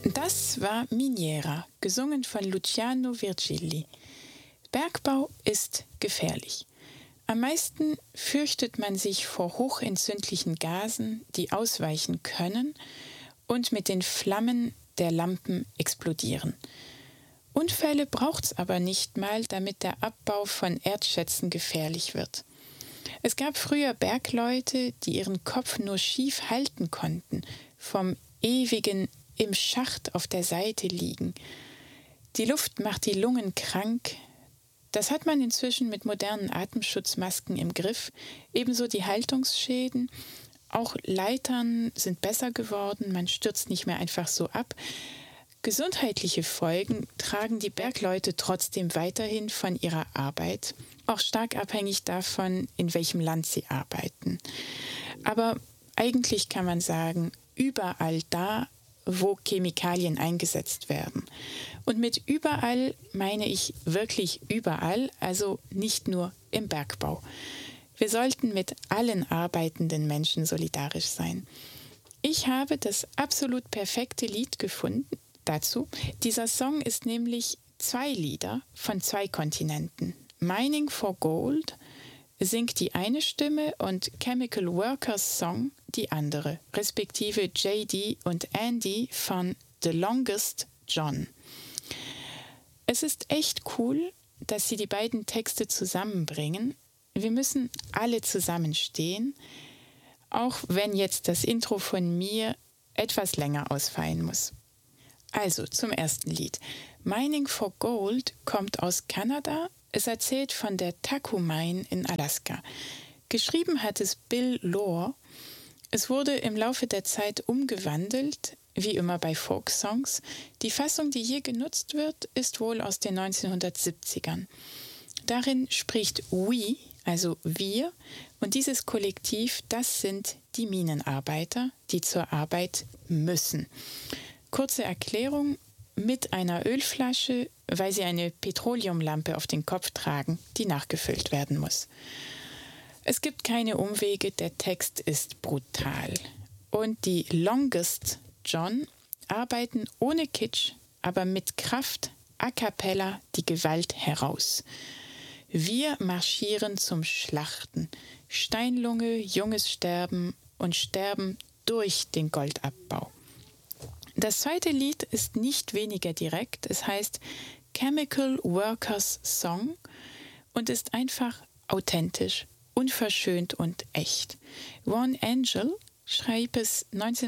Das war Miniera, gesungen von Luciano Virgili. Bergbau ist gefährlich. Am meisten fürchtet man sich vor hochentzündlichen Gasen, die ausweichen können und mit den Flammen der Lampen explodieren. Unfälle braucht's aber nicht mal, damit der Abbau von Erdschätzen gefährlich wird. Es gab früher Bergleute, die ihren Kopf nur schief halten konnten, vom ewigen im Schacht auf der Seite liegen. Die Luft macht die Lungen krank. Das hat man inzwischen mit modernen Atemschutzmasken im Griff, ebenso die Haltungsschäden. Auch Leitern sind besser geworden, man stürzt nicht mehr einfach so ab. Gesundheitliche Folgen tragen die Bergleute trotzdem weiterhin von ihrer Arbeit, auch stark abhängig davon, in welchem Land sie arbeiten. Aber eigentlich kann man sagen, überall da, wo Chemikalien eingesetzt werden. Und mit überall meine ich wirklich überall, also nicht nur im Bergbau. Wir sollten mit allen arbeitenden Menschen solidarisch sein. Ich habe das absolut perfekte Lied gefunden dazu. Dieser Song ist nämlich 2 Lieder von 2 Kontinenten. Mining for Gold singt die eine Stimme und Chemical Workers Song die andere, respektive JD und Andy von The Longest John. Es ist echt cool, dass sie die beiden Texte zusammenbringen. Wir müssen alle zusammenstehen, auch wenn jetzt das Intro von mir etwas länger ausfallen muss. Also zum ersten Lied. Mining for Gold kommt aus Kanada. Es erzählt von der Taku Mine in Alaska. Geschrieben hat es Bill Lore. Es wurde im Laufe der Zeit umgewandelt, wie immer bei Folksongs. Die Fassung, die hier genutzt wird, ist wohl aus den 1970ern. Darin spricht we, also wir, und dieses Kollektiv, das sind die Minenarbeiter, die zur Arbeit müssen. Kurze Erklärung: mit einer Ölflasche, weil sie eine Petroleumlampe auf den Kopf tragen, die nachgefüllt werden muss. Es gibt keine Umwege, der Text ist brutal. Und die Longest John arbeiten ohne Kitsch, aber mit Kraft, a cappella, die Gewalt heraus. Wir marschieren zum Schlachten. Steinlunge, junges Sterben und Sterben durch den Goldabbau. Das zweite Lied ist nicht weniger direkt. Es heißt Chemical Workers Song und ist einfach authentisch, unverschönt und echt. Ron Angel schrieb es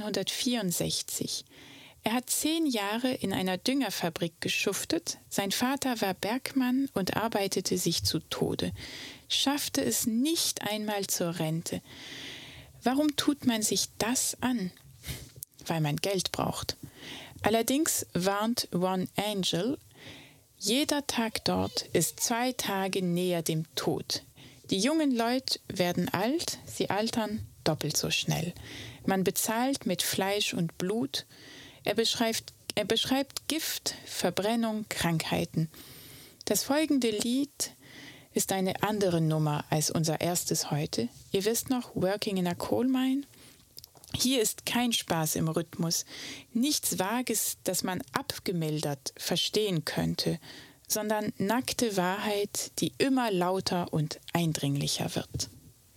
1964. Er hat 10 Jahre in einer Düngerfabrik geschuftet. Sein Vater war Bergmann und arbeitete sich zu Tode, schaffte es nicht einmal zur Rente. Warum tut man sich das an? Weil man Geld braucht. Allerdings warnt Ron Angel, jeder Tag dort ist 2 Tage näher dem Tod. Die jungen Leute werden alt, sie altern doppelt so schnell. Man bezahlt mit Fleisch und Blut. Er beschreibt Gift, Verbrennung, Krankheiten. Das folgende Lied ist eine andere Nummer als unser erstes heute. Ihr wisst noch, Working in a Coal Mine? Hier ist kein Spaß im Rhythmus, nichts Vages, das man abgemildert verstehen könnte, sondern nackte Wahrheit, die immer lauter und eindringlicher wird.